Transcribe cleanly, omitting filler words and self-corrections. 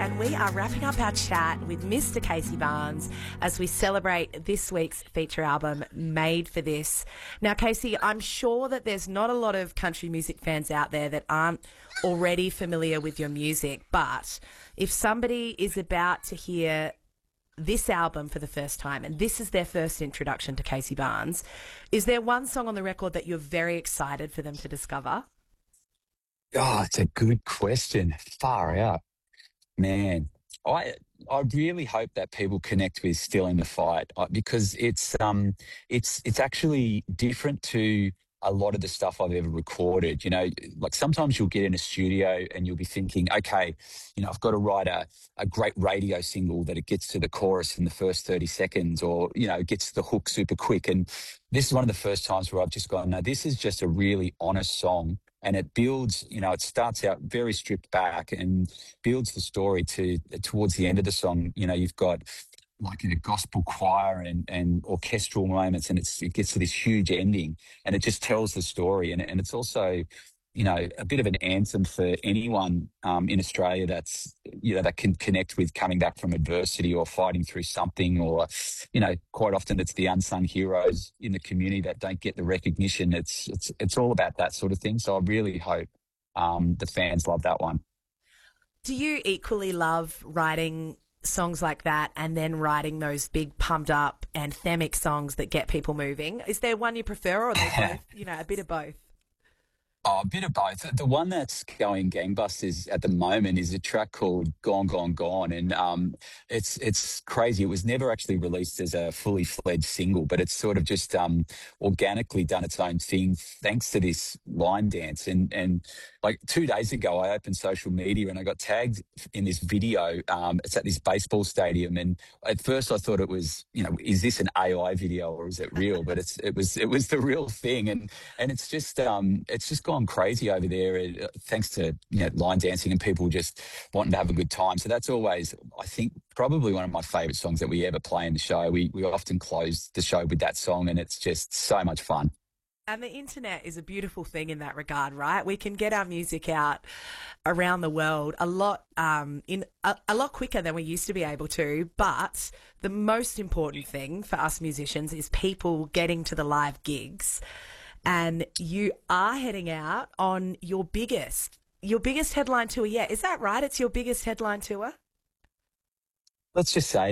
and we are wrapping up our chat with Mr. Casey Barnes as we celebrate this week's feature album, Made for This. Now, Casey, I'm sure that there's not a lot of country music fans out there that aren't already familiar with your music, but if somebody is about to hear this album for the first time and this is their first introduction to Casey Barnes, is there one song on the record that you're very excited for them to discover? Oh, it's a good question. Far out, man. I I really hope that people connect with "Still in the Fight" because it's actually different to a lot of the stuff I've ever recorded. You know, like sometimes you'll get in a studio and you'll be thinking, okay, I've got to write a great radio single that it gets to the chorus in the first 30 seconds or, gets to the hook super quick. And this is one of the first times where I've just gone, no, this is just a really honest song. And it builds, it starts out very stripped back and builds the story towards the end of the song. You've got like in a gospel choir and orchestral moments, and it gets to this huge ending, and it just tells the story. And it's also, a bit of an anthem for anyone in Australia that's, that can connect with coming back from adversity or fighting through something, or, quite often it's the unsung heroes in the community that don't get the recognition. It's all about that sort of thing. So I really hope the fans love that one. Do you equally love writing songs like that and then writing those big pumped up anthemic songs that get people moving? Is there one you prefer, or are they both, a bit of both? Oh, a bit of both. The one that's going gangbusters at the moment is a track called "Gone, Gone, Gone," and it's crazy. It was never actually released as a fully fledged single, but it's sort of just organically done its own thing thanks to this line dance. And like 2 days ago, I opened social media and I got tagged in this video. It's at this baseball stadium, and at first I thought it was, is this an AI video or is it real? But it was the real thing, and it's just gone crazy over there, thanks to line dancing and people just wanting to have a good time. So that's always, I think, probably one of my favourite songs that we ever play in the show. We often close the show with that song, and it's just so much fun. And the internet is a beautiful thing in that regard, right? We can get our music out around the world a lot a lot quicker than we used to be able to. But the most important thing for us musicians is people getting to the live gigs. And you are heading out on your biggest headline tour yet. Is that right? It's your biggest headline tour? Let's just say